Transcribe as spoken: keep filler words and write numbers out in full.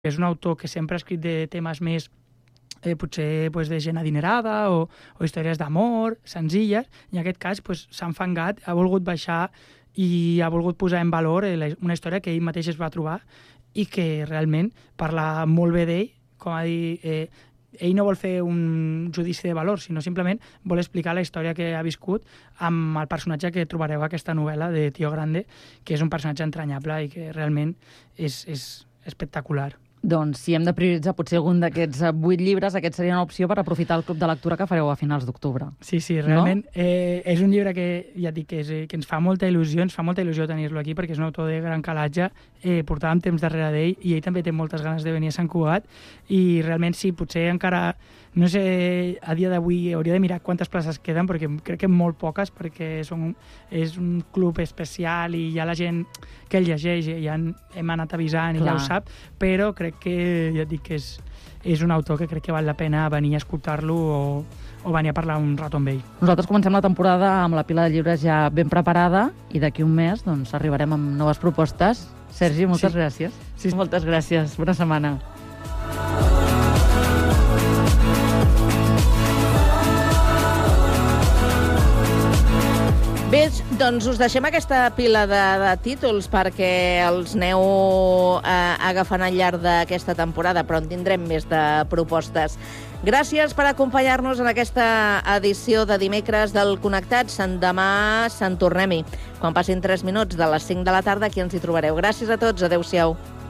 És un autor que sempre ha escrit de temes més eh, potser pues, de gent adinerada o, o històries d'amor, senzilles, i en aquest cas pues, s'ha enfangat, ha volgut baixar i ha volgut posar en valor eh, una història que ell mateix es va trobar i que realment parla molt bé d'ell, com a dir, eh, ell no vol fer un judici de valor, sinó simplement vol explicar la història que ha viscut amb el personatge que trobareu a aquesta novel·la de Tío Grande, que és un personatge entranyable i que realment és, és espectacular. Doncs si hem de prioritzar potser algun d'aquests vuit llibres, aquest seria una opció per aprofitar el club de lectura que fareu a finals d'octubre. Sí, sí, realment no? eh, és un llibre que, ja et dic, que, és, que ens fa molta il·lusió, ens fa molta il·lusió tenir-lo aquí, perquè és un autor de gran calatge, eh, portàvem temps darrere d'ell i ell també té moltes ganes de venir a Sant Cugat i realment sí, potser encara, no sé, a dia d'avui hauria de mirar quantes places queden, perquè crec que molt poques, perquè són, és un club especial i ja la gent que el llegeix ja hem anat avisant i Clar. Ja ho sap, però crec que ja et dic que és, és un autor que crec que val la pena venir a escoltar-lo o, o venir a parlar un rato amb ell. Nosaltres comencem la temporada amb la pila de llibres ja ben preparada i d'aquí un mes doncs, arribarem amb noves propostes. Sergi, moltes sí. gràcies. Sí. Moltes gràcies. Bona setmana. Bé, doncs us deixem aquesta pila de, de títols perquè els aneu eh, agafant al llarg d'aquesta temporada, però en tindrem més de propostes. Gràcies per acompanyar-nos en aquesta edició de dimecres del Connectats. Demà se'n tornem-hi. Quan passin tres minuts de les cinc de la tarda, aquí ens hi trobareu. Gràcies a tots. Adéu-siau.